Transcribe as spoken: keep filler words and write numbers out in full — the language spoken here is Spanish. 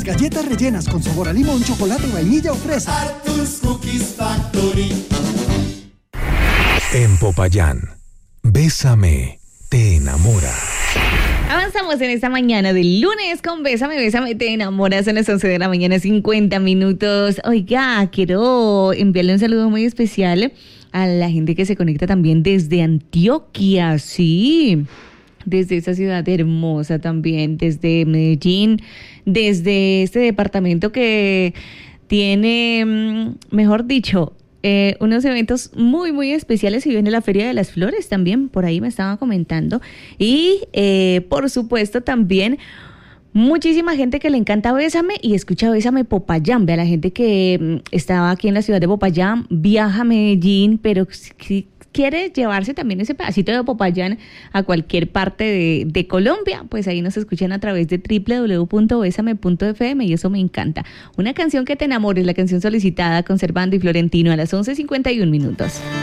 galletas rellenas con sabor a limón, chocolate, vainilla o fresa. Arthur's Cookies Factory. En Popayán, Bésame te enamora. Avanzamos en esta mañana del lunes con Bésame, Bésame, te enamoras. Son las once de la mañana, cincuenta minutos. Oiga, quiero enviarle un saludo muy especial a la gente que se conecta también desde Antioquia, sí, desde esa ciudad hermosa también, desde Medellín, desde este departamento que tiene, mejor dicho, Eh, unos eventos muy muy especiales, y viene la Feria de las Flores también, por ahí me estaban comentando, y eh, por supuesto también muchísima gente que le encanta Bésame y escucha Bésame Popayán. Ve a la gente que mm, estaba aquí en la ciudad de Popayán, viaja a Medellín, pero si quiere llevarse también ese pedacito de Popayán a cualquier parte de, de Colombia, pues ahí nos escuchan a través de doble u doble u doble u punto besame punto efe eme, y eso me encanta. Una canción que te enamores, la canción solicitada con Servando y Florentino a las once cincuenta y un minutos.